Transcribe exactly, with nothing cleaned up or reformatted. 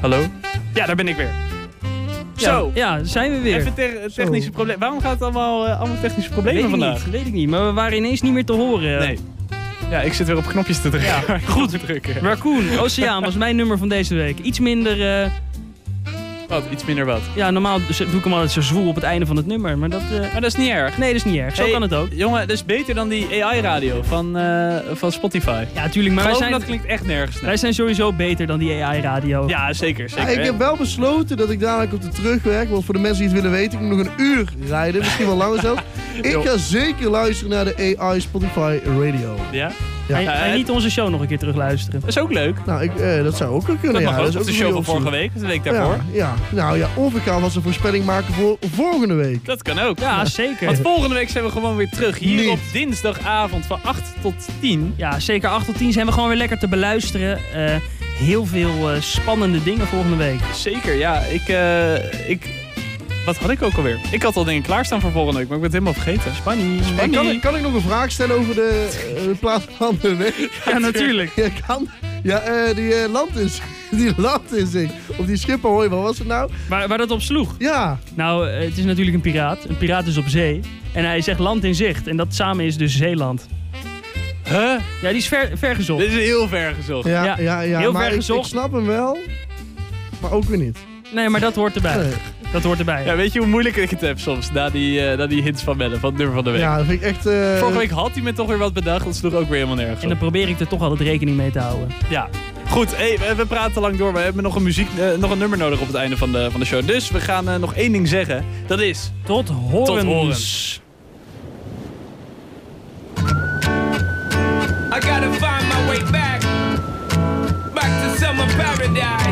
Hallo? Ja, daar ben ik weer. Ja, Zo. Ja, zijn we weer. Even te technische problemen. Waarom gaat het allemaal, uh, allemaal technische problemen weet ik vandaag? Niet, weet ik niet, maar we waren ineens niet meer te horen. Nee. Ja, ik zit weer op knopjes te drukken. Ja, goed. te drukken. Raccoon, Oceaan was mijn nummer van deze week. Iets minder... Uh... Wat? Iets minder wat? Ja, normaal doe ik hem altijd zo zwoel op het einde van het nummer, maar dat... Uh... Maar dat is niet erg. Nee, dat is niet erg. Zo hey, kan het ook. Jongen, dat is beter dan die A I-radio van, uh, van Spotify. Ja, tuurlijk, maar wij zijn... dat klinkt echt nergens naar. Wij zijn sowieso beter dan die A I-radio. Ja, zeker. zeker ja, ik heb wel besloten dat ik dadelijk op de terugweg, want voor de mensen die het willen weten, ik moet nog een uur rijden, misschien wel langer zelf. Ik ga zeker luisteren naar de A I Spotify Radio. Ja? Ja. En, en niet onze show nog een keer terugluisteren. Dat is ook leuk. Nou, ik, eh, dat zou ook kunnen. Dat mag ja, ook. dat is Of ook de een show goede van vorige optie. week, de week daarvoor. Ja, ja, nou ja, of ik ga vast een voorspelling maken voor volgende week. Dat kan ook. Ja, zeker. Want volgende week zijn we gewoon weer terug. Hier Niet. op dinsdagavond van acht tot tien. Ja, zeker acht tot tien zijn we gewoon weer lekker te beluisteren. Uh, heel veel uh, spannende dingen volgende week. Zeker, ja. Ik... Uh, ik Wat had ik ook alweer? Ik had al dingen klaarstaan voor volgende week, maar ik ben het helemaal vergeten. Spanning. Hey, kan, ik, kan ik nog een vraag stellen over de uh, plaats van de week? Ja, natuurlijk. Ja, kan. Ja, uh, die uh, land is... Die land is ik. Op die Schipholhooi, wat was het nou? Waar, waar dat op sloeg? Ja. Nou, uh, het is natuurlijk een piraat. Een piraat is op zee. En hij zegt land in zicht. En dat samen is dus Zeeland. Huh? Ja, die is ver, ver gezocht. Dit is heel ver gezocht. Ja, Ja, ja, ja. heel maar ver ik, gezocht. ik snap hem wel, maar ook weer niet. Nee, maar dat hoort erbij. Nee. Dat hoort erbij. Ja, weet je hoe moeilijk ik het heb soms, na die, uh, na die hints van Melle, van het nummer van de week. Ja, dat vind ik echt... Uh... Vorige week had hij me toch weer wat bedacht, dat sloeg ook weer helemaal nergens En dan op. probeer ik er toch altijd rekening mee te houden. Ja. Goed, hey, we, we praten te lang door. We hebben nog een, muziek, uh, nog een nummer nodig op het einde van de, van de show. Dus we gaan uh, nog één ding zeggen. Dat is... Tot horens. Tot horens. I gotta find my way back, back to summer paradise.